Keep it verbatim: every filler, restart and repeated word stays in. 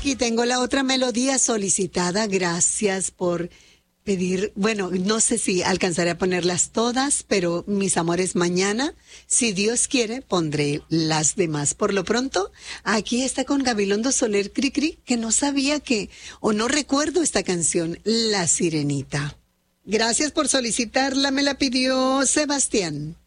Aquí tengo la otra melodía solicitada. Gracias por pedir. Bueno, no sé si alcanzaré a ponerlas todas, pero mis amores, mañana, si Dios quiere, pondré las demás. Por lo pronto, aquí está con Gabilondo Soler Cricri, que no sabía que, o no recuerdo esta canción, La Sirenita. Gracias por solicitarla, me la pidió Sebastián.